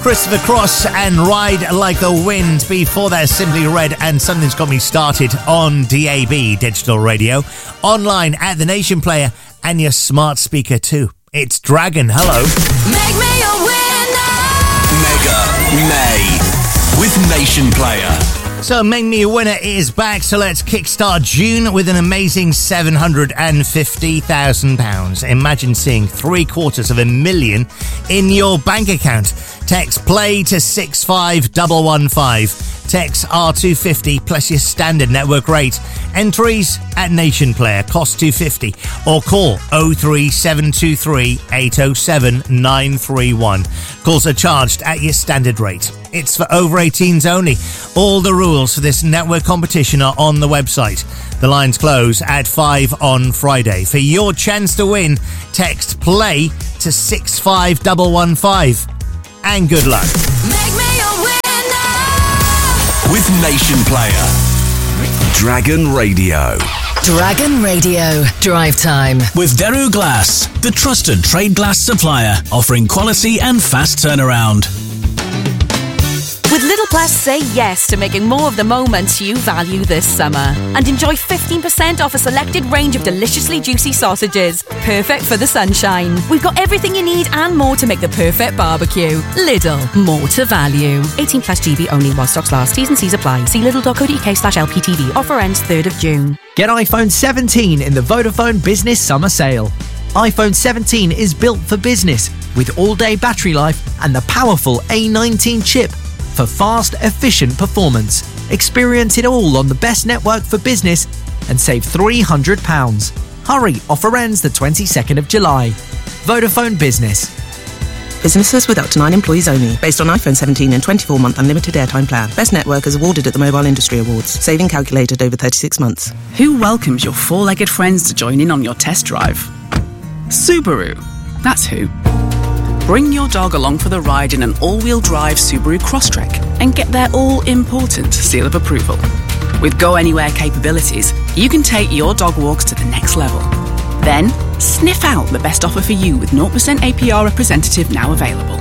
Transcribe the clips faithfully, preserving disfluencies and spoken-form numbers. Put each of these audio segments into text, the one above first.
Christopher Cross and Ride Like the Wind. Before that, Simply Red and Something's Got Me Started on D A B, digital radio, online at the Nation Player and your smart speaker too. It's Dragon. Hello. Make me a winner. Mega May with Nation Player. So Make Me a Winner is back, so let's kickstart June with an amazing seven hundred fifty thousand pounds. Imagine seeing three quarters of a million in your bank account. Text play to six five one one five. Text R two fifty plus your standard network rate. Entries at Nation Player, cost two fifty, or call oh three seven two three eight oh seven nine three one. Calls are charged at your standard rate. It's for over eighteens only. All the rules for this network competition are on the website. The lines close at five on Friday. For your chance to win, text play to six five one one five. And good luck. Make me a winner. With Nation Player. Dragon Radio. Dragon Radio. Drive time. With Deru Glass, the trusted trade glass supplier, offering quality and fast turnaround. With Little Plus, say yes to making more of the moments you value this summer. And enjoy fifteen percent off a selected range of deliciously juicy sausages. Perfect for the sunshine. We've got everything you need and more to make the perfect barbecue. Lidl, more to value. eighteen plus G B only while stocks last. T's and C's apply. See lidl.co.uk slash LPTV. Offer ends third of June. Get iPhone seventeen in the Vodafone Business Summer Sale. iPhone seventeen is built for business with all-day battery life and the powerful A nineteen chip for fast, efficient performance. Experience it all on the best network for business and save three hundred pounds. Hurry, offer ends the twenty-second of July. Vodafone Business. Businesses with up to nine employees only. Based on iPhone seventeen and twenty-four month unlimited airtime plan. Best network is awarded at the Mobile Industry Awards. Saving calculated over thirty-six months. Who welcomes your four-legged friends to join in on your test drive? Subaru. That's who. Bring your dog along for the ride in an all-wheel drive Subaru Crosstrek and get their all-important seal of approval. With Go Anywhere capabilities, you can take your dog walks to the next level. Then, sniff out the best offer for you with zero percent A P R representative now available.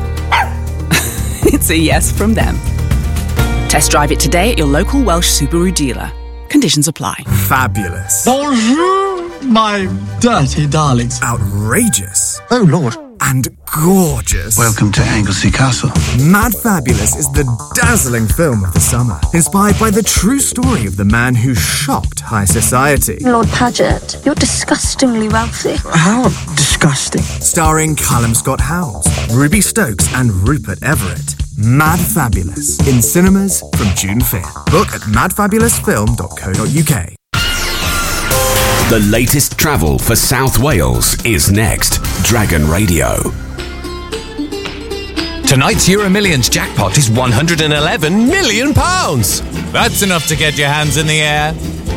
It's a yes from them. Test drive it today at your local Welsh Subaru dealer. Conditions apply. Fabulous. Bonjour, my dirty darlings. Outrageous. Oh, Lord. And gorgeous. Welcome to Anglesey Castle. Mad Fabulous is the dazzling film of the summer, inspired by the true story of the man who shocked high society. Lord Paget, you're disgustingly wealthy. How disgusting. Starring Callum Scott Howells, Ruby Stokes and Rupert Everett. Mad Fabulous, in cinemas from June fifth. Book at mad fabulous film dot co dot uk. The latest travel for South Wales is next. Dragon Radio. Tonight's Euro Millions jackpot is one hundred eleven million pounds. That's enough to get your hands in the air.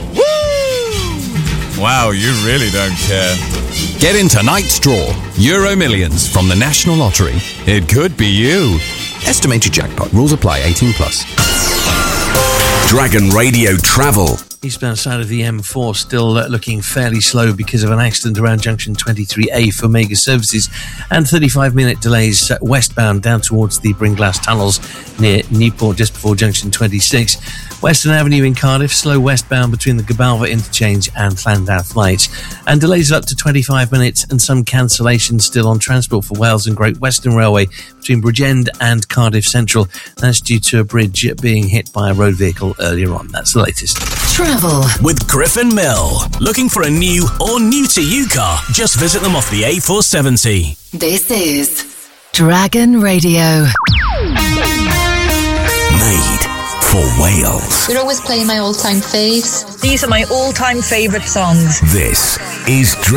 Woo! Wow, you really don't care. Get in tonight's draw. Euro Millions from the National Lottery. It could be you. Estimated jackpot. Rules apply. eighteen plus. Dragon Radio Travel. Eastbound side of the M four still uh, looking fairly slow because of an accident around junction twenty-three A for Mega Services, and thirty-five minute delays uh, westbound down towards the Bringlass Tunnels near Newport just before junction twenty-six. Western Avenue in Cardiff, slow westbound between the Gabalva interchange and Llandaf Lights, and delays of up to twenty-five minutes and some cancellations still on Transport for Wales and Great Western Railway between Bridgend and Cardiff Central. That's due to a bridge being hit by a road vehicle earlier on. That's the latest. Travel with Griffin Mill. Looking for a new or new to you car? Just visit them off the A four seventy. This is Dragon Radio. Made for Wales. You're always playing my all-time faves. These are my all-time favourite songs. This is Dragon